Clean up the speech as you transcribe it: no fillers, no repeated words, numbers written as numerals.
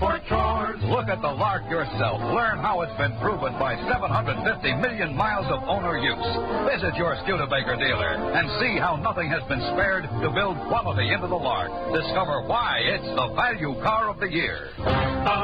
for chores. Look at the Lark yourself. Learn how it's been proven by 750 million miles of owner use. Visit your Studebaker dealer and see how nothing has been spared to build quality into the Lark. Discover why it's the value car of the year.